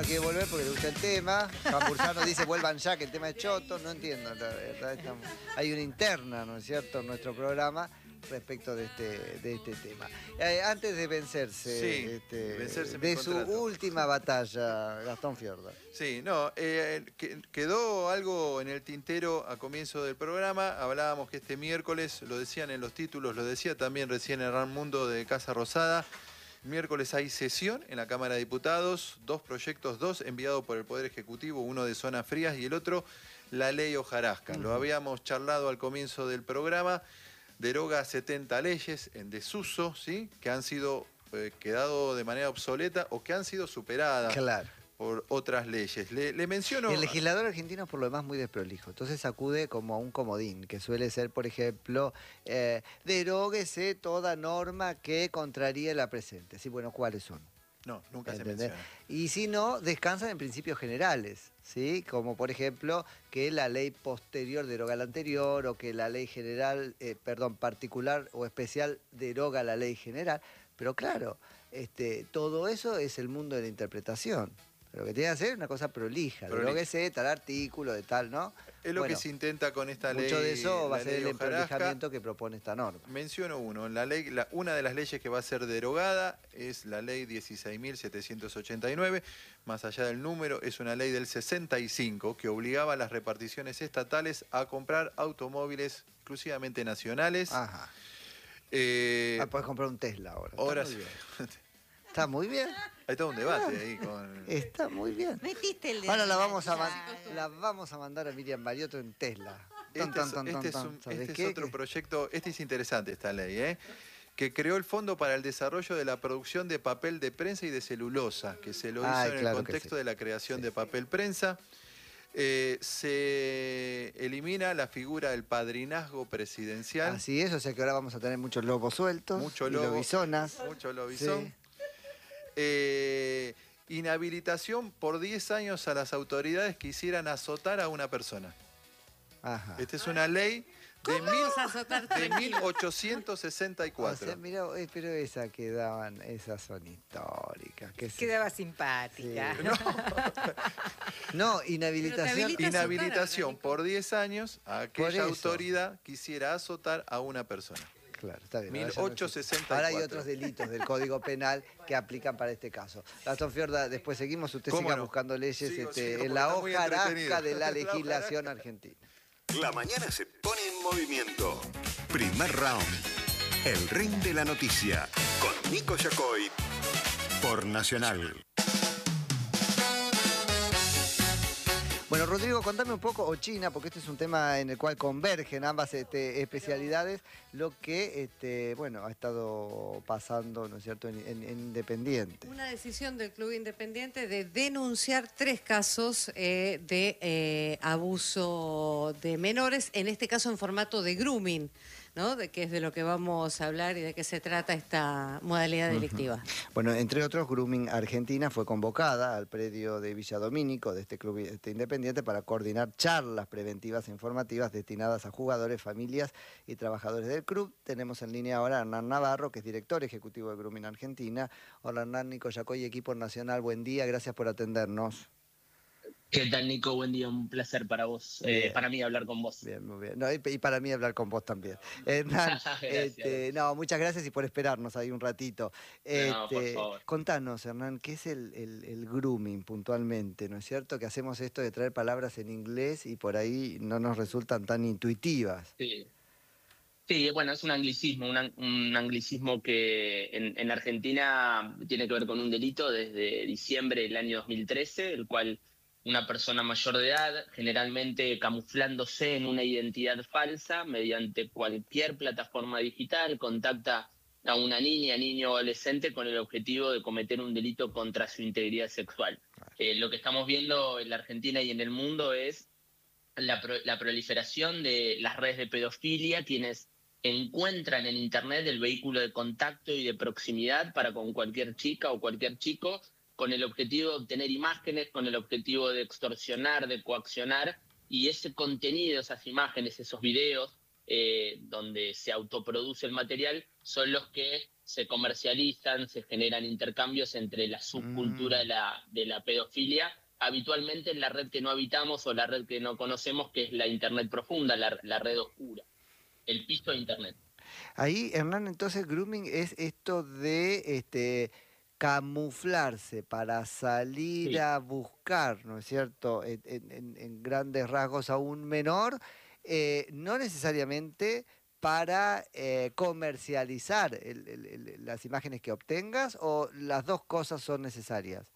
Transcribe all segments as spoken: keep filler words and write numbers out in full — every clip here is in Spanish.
no quiere volver porque le gusta el tema. Juan Burzano dice vuelvan ya, que el tema es choto. No entiendo, la verdad. Estamos... Hay una interna, ¿no es cierto?, en nuestro programa respecto de este, de este tema. Eh, antes de vencerse, sí, este, vencerse de mi su contrato. última batalla, Gastón Fiorda. Sí, no, eh, quedó algo en el tintero a comienzo del programa. Hablábamos que este miércoles, lo decían en los títulos, lo decía también recién Hernán Mundo de Casa Rosada, miércoles hay sesión en la Cámara de Diputados, dos proyectos, dos enviados por el Poder Ejecutivo, uno de zonas frías y el otro la ley hojarasca. Uh-huh. Lo habíamos charlado al comienzo del programa. Deroga setenta leyes en desuso, ¿sí?, que han sido eh, quedado de manera obsoleta o que han sido superadas claro. por otras leyes. Le, le menciono... El legislador argentino es por lo demás muy desprolijo, entonces acude como a un comodín, que suele ser, por ejemplo, eh, deróguese toda norma que contraríe la presente. Sí, bueno, ¿cuáles son? No, nunca ¿entendés? se menciona. Y si no, descansan en principios generales, ¿sí? Como por ejemplo que la ley posterior deroga la anterior o que la ley general, eh, perdón, particular o especial deroga la ley general. Pero claro, este, todo eso es el mundo de la interpretación. Lo que tiene que hacer es una cosa prolija, deróguese tal artículo, de tal, ¿no? Es lo bueno, que se intenta con esta ley. Mucho de eso va a ser el hojarasca. emprolijamiento que propone esta norma. Menciono uno. La ley, la, una de las leyes que va a ser derogada es la ley dieciséis mil setecientos ochenta y nueve. Más allá del número, es una ley del sesenta y cinco que obligaba a las reparticiones estatales a comprar automóviles exclusivamente nacionales. Ajá. Eh, ah, podés comprar un Tesla ahora. Ahora sí. Está muy bien. Hay todo un debate ahí con... Está muy bien. Metiste el dedo. Ahora la vamos, a la vamos a mandar a Miriam Mariotto en Tesla. Este, ton, ton, ton, este, es, un, este es otro proyecto, este es interesante esta ley, ¿eh? que creó el Fondo para el Desarrollo de la Producción de Papel de Prensa y de Celulosa, que se lo hizo Ay, en claro el contexto sí. de la creación sí, de papel sí. prensa. Eh, se elimina la figura del padrinazgo presidencial. Así es, o sea que ahora vamos a tener muchos lobos sueltos, mucho y lobo, lobizonas. Mucho lobizón. Sí. Eh, inhabilitación por diez años a las autoridades que quisieran azotar a una persona. Ajá. Esta es una ley de, mil, de mil ochocientos sesenta y cuatro. O sea, mira, pero esa que daban, esas son históricas. Que Quedaba se... simpática. Sí. No, no inhabilitación. Inhabilitación por diez años a aquella autoridad quisiera azotar a una persona. Claro, está bien. mil ochocientos sesenta y cuatro. Ahora hay otros delitos del Código Penal que aplican para este caso. Gastón Fiorda, después seguimos. Usted siga no? buscando leyes sigo, este, sigo, en la hojarasca de la legislación argentina. La mañana se pone en movimiento. Primer round. El ring de la noticia. Con Nico Yacoy. Por Nacional. Bueno, Rodrigo, contame un poco, o China, porque este es un tema en el cual convergen ambas este, especialidades, lo que, este, bueno, ha estado pasando, ¿no es cierto?, en, en, en Independiente. Una decisión del Club Independiente de denunciar tres casos eh, de eh, abuso de menores, en este caso en formato de grooming, ¿no? De que es de lo que vamos a hablar y de qué se trata esta modalidad delictiva. Uh-huh. Bueno, entre otros, Grooming Argentina fue convocada al predio de Villa Domínico de este club este independiente para coordinar charlas preventivas e informativas destinadas a jugadores, familias y trabajadores del club. Tenemos en línea ahora a Hernán Navarro, que es director ejecutivo de Grooming Argentina. Hola Hernán, Nico Yacoy, equipo nacional, buen día, gracias por atendernos. ¿Qué tal, Nico? Buen día, un placer para vos, eh, para mí hablar con vos. Bien, muy bien. No, y, y para mí hablar con vos también. Hernán, este, no, muchas gracias y por esperarnos ahí un ratito. Este, no, por favor. Contanos, Hernán, ¿qué es el, el, el grooming puntualmente? ¿No es cierto? Que hacemos esto de traer palabras en inglés y por ahí no nos resultan tan intuitivas. Sí. Sí, bueno, es un anglicismo, un, un anglicismo que en, en Argentina tiene que ver con un delito desde diciembre del año dos mil trece, el cual una persona mayor de edad, generalmente camuflándose en una identidad falsa, mediante cualquier plataforma digital, contacta a una niña, niño o adolescente con el objetivo de cometer un delito contra su integridad sexual. Eh, lo que estamos viendo en la Argentina y en el mundo es la, pro, la proliferación de las redes de pedofilia, quienes encuentran en Internet el vehículo de contacto y de proximidad para con cualquier chica o cualquier chico, con el objetivo de obtener imágenes, con el objetivo de extorsionar, de coaccionar, y ese contenido, esas imágenes, esos videos, eh, donde se autoproduce el material, son los que se comercializan, se generan intercambios entre la subcultura Mm. de la, de la pedofilia, habitualmente en la red que no habitamos o la red que no conocemos, que es la Internet profunda, la, la red oscura, el piso de Internet. Ahí, Hernán, entonces grooming es esto de este camuflarse para salir Sí. a buscar, ¿no es cierto?, en, en- en grandes rasgos a un menor, eh, no necesariamente para eh, comercializar el- el- el- las imágenes que obtengas, o las dos cosas son necesarias.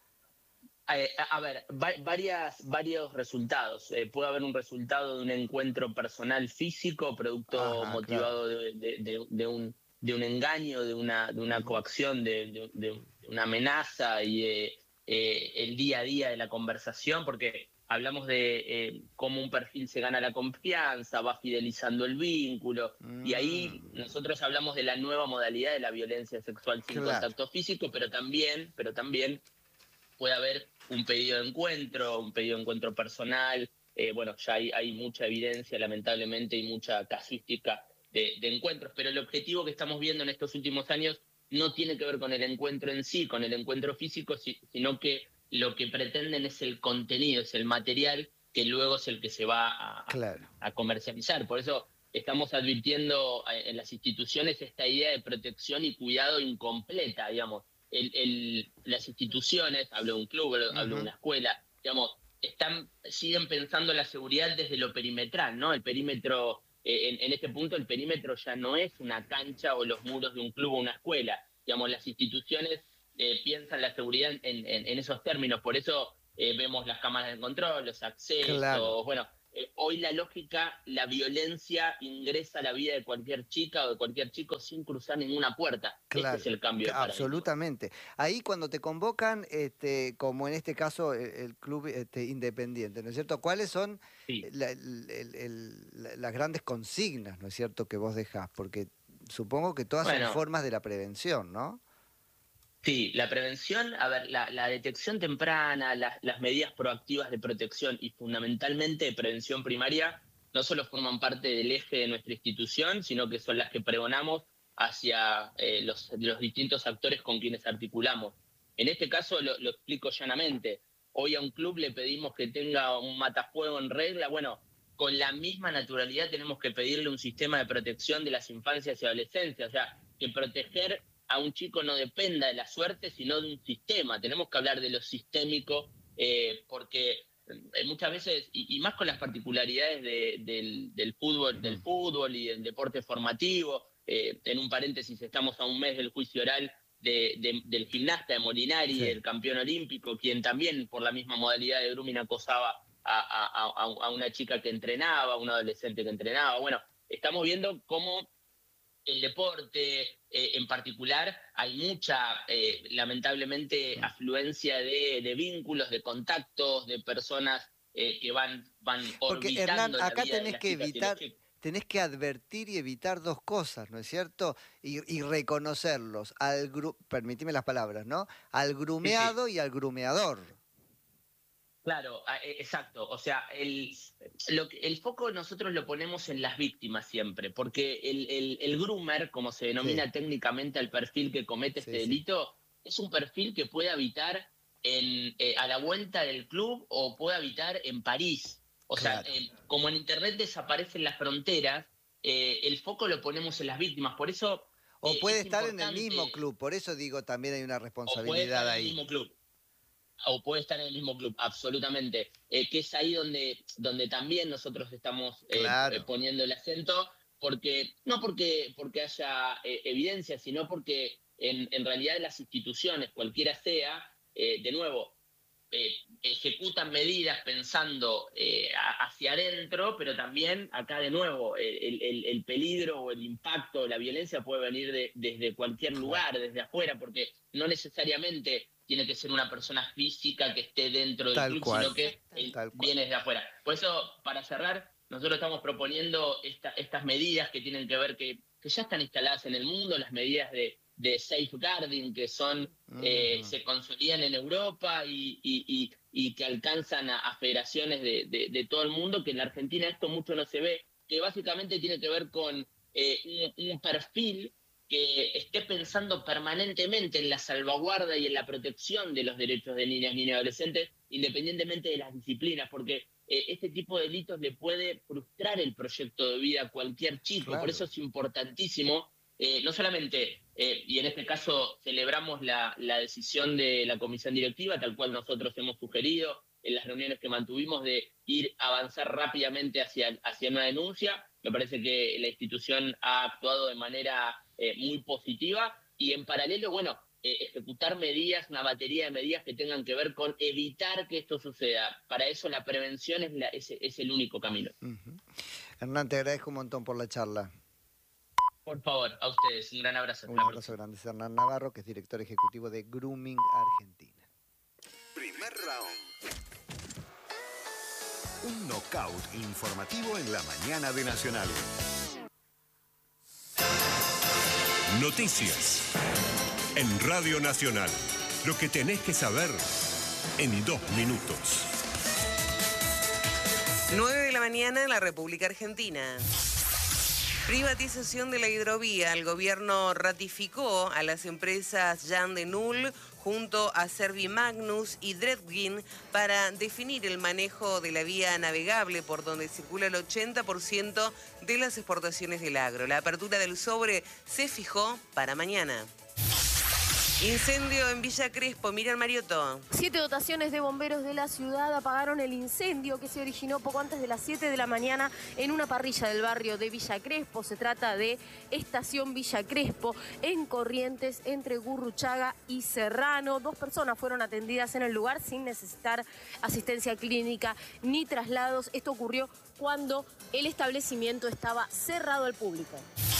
Eh, a, a ver, va- varias, varios resultados. Eh, puede haber un resultado de un encuentro personal físico, producto Ajá, claro. motivado de, de- de- de un, de un engaño, de una, de una Ujú. coacción, de, de- de una amenaza y de, eh, el día a día de la conversación, porque hablamos de eh, cómo un perfil se gana la confianza, va fidelizando el vínculo. Y ahí Mm, nosotros hablamos de la nueva modalidad de la violencia sexual sin claro. contacto físico, pero también, pero también puede haber un pedido de encuentro, un pedido de encuentro personal. Eh, bueno, ya hay, hay mucha evidencia, lamentablemente, y mucha casuística de, de encuentros, pero el objetivo que estamos viendo en estos últimos años no tiene que ver con el encuentro en sí, con el encuentro físico, si- sino que lo que pretenden es el contenido, es el material que luego es el que se va a, a- Claro. a comercializar. Por eso estamos advirtiendo eh, en las instituciones esta idea de protección y cuidado incompleta, digamos. El, el- las instituciones, hablo de un club, hablo de Ujú. una escuela, digamos, están, siguen pensando la seguridad desde lo perimetral, ¿no? El perímetro, eh, en, en este punto el perímetro ya no es una cancha o los muros de un club o una escuela. Digamos, las instituciones eh, piensan la seguridad en, en- en esos términos, por eso eh, vemos las cámaras de control, los Claro. accesos, bueno, eh, hoy la lógica, la violencia ingresa a la vida de cualquier chica o de cualquier chico sin cruzar ninguna puerta. Ese es Claro, el cambio que- de paradigma. absolutamente. Ahí cuando te convocan, este, como en este caso el, el club este, independiente, ¿no es cierto? ¿Cuáles son Sí. la- el- el- el- la- las grandes consignas, ¿no es cierto?, que vos dejás? Porque supongo que todas son Bueno, formas de la prevención, ¿no? sí, la prevención, a ver, la, la detección temprana, las, las medidas proactivas de protección y fundamentalmente de prevención primaria no solo forman parte del eje de nuestra institución, sino que son las que pregonamos hacia eh, los, los distintos actores con quienes articulamos. En este caso lo, lo explico llanamente. Hoy a un club le pedimos que tenga un matafuego en regla. Bueno, con la misma naturalidad tenemos que pedirle un sistema de protección de las infancias y adolescencias. O sea, que proteger a un chico no dependa de la suerte, sino de un sistema. Tenemos que hablar de lo sistémico, eh, porque eh, muchas veces, y, y más con las particularidades de, del, del, fútbol, del fútbol y del deporte formativo, eh, en un paréntesis, estamos a un mes del juicio oral de, de, del gimnasta de Molinari, Sí. el campeón olímpico, quien también por la misma modalidad de grooming acosaba a, a, a, a una chica que entrenaba, a un adolescente que entrenaba. Bueno, estamos viendo cómo el deporte eh, en particular hay mucha, eh, lamentablemente, afluencia de, de vínculos, de contactos, de personas eh, que van, van Porque, Hernán, orbitando la acá vida de tenés las que chicas y los evitar, chicos. tenés que advertir y evitar dos cosas, ¿no es cierto? Y, y reconocerlos, al gru- permitime las palabras, ¿no? Al Sí, sí. grumeado y al grumeador. Claro, a- e- exacto. O sea, el, lo que- el foco nosotros lo ponemos en las víctimas siempre, porque el, el, el groomer, como se denomina Sí, técnicamente al perfil que comete este sí, sí. delito, es un perfil que puede habitar en, eh, a la vuelta del club o puede habitar en París. O sea, Claro. eh, como en Internet desaparecen las fronteras, eh, el foco lo ponemos en las víctimas. Por eso O eh, puede es estar en el mismo importante, club, por eso digo, también hay una o puede estar responsabilidad en el ahí. mismo club. O puede estar en el mismo club, absolutamente. Eh, que es ahí donde, donde también nosotros estamos eh, Claro. poniendo el acento, porque no porque, porque haya eh, evidencia, sino porque en, en realidad las instituciones, cualquiera sea, eh, de nuevo, eh, ejecutan medidas pensando eh, a- hacia adentro, pero también acá de nuevo el, el- el peligro o el impacto, la violencia puede venir de- desde cualquier Claro. lugar, desde afuera, porque no necesariamente tiene que ser una persona física que esté dentro del Tal club, cual. sino que Exactamente. él Tal cual. viene desde afuera. Por eso, para cerrar, nosotros estamos proponiendo esta- estas medidas que tienen que ver, que, que ya están instaladas en el mundo, las medidas de, de safeguarding, que son eh, Ujú. se consolidan en Europa y, y, y, y que alcanzan a, a federaciones de, de, de todo el mundo, que en la Argentina esto mucho no se ve. que básicamente tiene que ver con eh, un, un perfil que esté pensando permanentemente en la salvaguarda y en la protección de los derechos de niñas, niños y adolescentes, independientemente de las disciplinas, porque eh, este tipo de delitos le puede frustrar el proyecto de vida a cualquier chico. Claro. Por eso es importantísimo, eh, no solamente, eh, y en este caso celebramos la, la decisión de la comisión directiva, tal cual nosotros hemos sugerido en las reuniones que mantuvimos, de ir a avanzar rápidamente hacia, hacia una denuncia. Me parece que la institución ha actuado de manera eh, muy positiva y en paralelo, bueno, eh, ejecutar medidas, una batería de medidas que tengan que ver con evitar que esto suceda. Para eso la prevención es, la, es, es el único camino. Uh-huh. Hernán, te agradezco un montón por la charla. Por favor, a ustedes, un gran abrazo. Un abrazo grande. Es Hernán Navarro, que es director ejecutivo de Grooming Argentina. Primer round. Un knockout informativo en la mañana de Nacional. Noticias. En Radio Nacional. Lo que tenés que saber en dos minutos. nueve de la mañana en la República Argentina. Privatización de la hidrovía. El gobierno ratificó a las empresas Jan de Null junto a Servimagnus y Dredgin para definir el manejo de la vía navegable por donde circula el ochenta por ciento de las exportaciones del agro. La apertura del sobre se fijó para mañana. Incendio en Villa Crespo. Miriam Mariotto. Siete dotaciones de bomberos de la ciudad apagaron el incendio que se originó poco antes de las siete de la mañana en una parrilla del barrio de Villa Crespo. Se trata de Estación Villa Crespo, en Corrientes, entre Gurruchaga y Serrano. Dos personas fueron atendidas en el lugar sin necesitar asistencia clínica ni traslados. Esto ocurrió cuando el establecimiento estaba cerrado al público.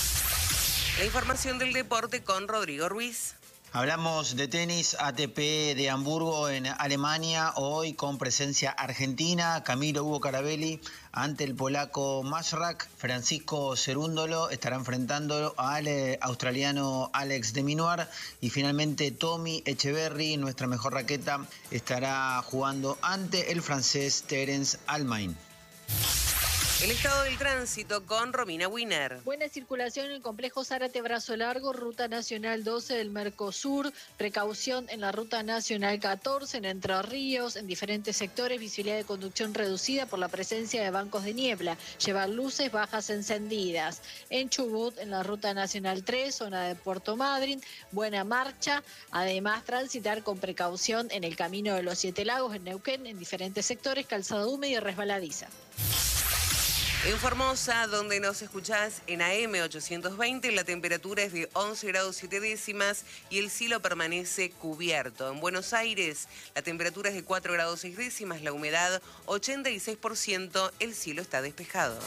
La información del deporte con Rodrigo Ruiz. Hablamos de tenis, A T P de Hamburgo en Alemania, hoy con presencia argentina. Camilo Hugo Carabelli ante el polaco Masrak. Francisco Cerúndolo estará enfrentando al australiano Alex de Minaur. Y finalmente Tommy Echeverry, nuestra mejor raqueta, estará jugando ante el francés Terence Almain. El estado del tránsito con Romina Wiener. Buena circulación en el complejo Zárate Brazo Largo, Ruta Nacional doce del Mercosur. Precaución en la Ruta Nacional catorce, en Entre Ríos, en diferentes sectores. Visibilidad de conducción reducida por la presencia de bancos de niebla. Llevar luces bajas encendidas. En Chubut, en la Ruta Nacional tres, zona de Puerto Madryn. Buena marcha. Además, transitar con precaución en el Camino de los Siete Lagos, en Neuquén, en diferentes sectores. Calzada húmeda y resbaladiza. En Formosa, donde nos escuchás en A M ochocientos veinte, la temperatura es de once grados siete décimas y el cielo permanece cubierto. En Buenos Aires, la temperatura es de cuatro grados seis décimas, la humedad ochenta y seis por ciento, el cielo está despejado.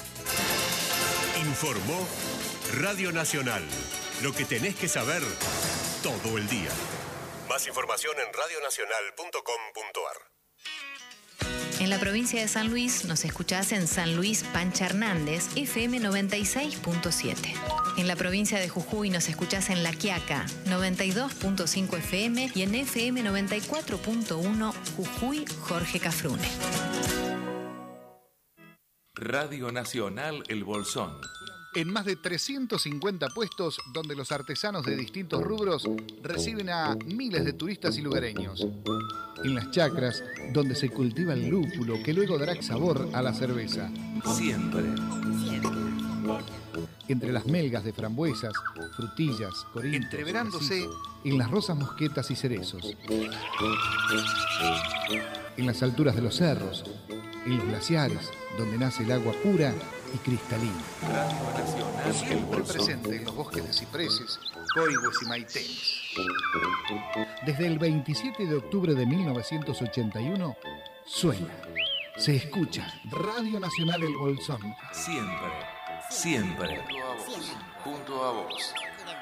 Informó Radio Nacional. Lo que tenés que saber todo el día. Más información en radio nacional punto com punto a r. En la provincia de San Luis nos escuchás en San Luis Pancha Hernández, F M noventa y seis punto siete. En la provincia de Jujuy nos escuchás en La Quiaca, noventa y dos punto cinco F M y en F M noventa y cuatro punto uno Jujuy Jorge Cafrune. Radio Nacional El Bolsón. En más de trescientos cincuenta puestos donde los artesanos de distintos rubros reciben a miles de turistas y lugareños. En las chacras, donde se cultiva el lúpulo que luego dará sabor a la cerveza. Siempre. Entre las melgas de frambuesas, frutillas, corintos, entreverándose en las rosas mosquetas y cerezos. En las alturas de los cerros, en los glaciares, donde nace el agua pura y cristalina. Siempre presente en los bosques de cipreses, coigües y maitenes. Desde el veintisiete de octubre de mil novecientos ochenta y uno, suena, se escucha Radio Nacional El Bolsón. Siempre, siempre, junto a vos.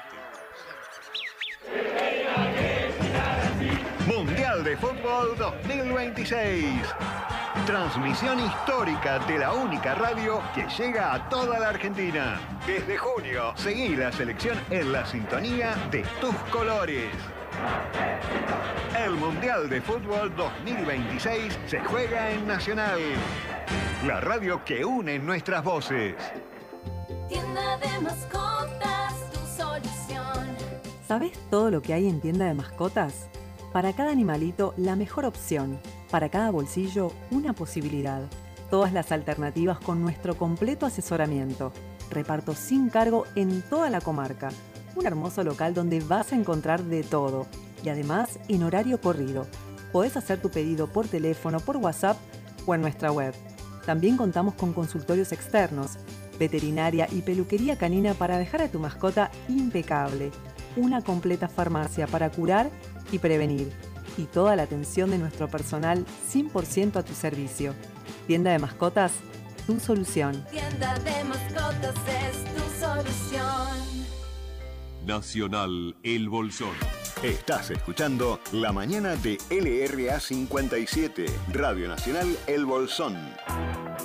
Mundial de Fútbol dos mil veintiséis. Transmisión histórica de la única radio que llega a toda la Argentina. Desde junio, seguí la selección en la sintonía de tus colores. El Mundial de Fútbol dos mil veintiséis se juega en Nacional. La radio que une nuestras voces. Tienda de mascotas, tu solución. ¿Sabés todo lo que hay en tienda de mascotas? Para cada animalito, la mejor opción. Para cada bolsillo, una posibilidad. Todas las alternativas con nuestro completo asesoramiento. Reparto sin cargo en toda la comarca. Un hermoso local donde vas a encontrar de todo. Y además, en horario corrido. Podés hacer tu pedido por teléfono, por WhatsApp o en nuestra web. También contamos con consultorios externos, veterinaria y peluquería canina para dejar a tu mascota impecable. Una completa farmacia para curar y prevenir. Y toda la atención de nuestro personal cien por ciento a tu servicio. Tienda de mascotas, tu solución. Tienda de mascotas es tu solución. Nacional El Bolsón. Estás escuchando La Mañana de L R A cincuenta y siete, Radio Nacional El Bolsón.